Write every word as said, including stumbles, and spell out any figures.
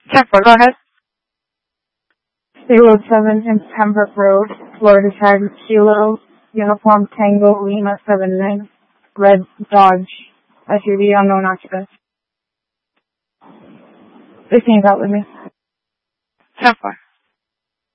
ten four, go ahead. State Road seven in Pembroke Road, Florida tag Kilo, Uniform Tango Lima seven nine, Red Dodge, S U V unknown occupant. They came out with me. ten four.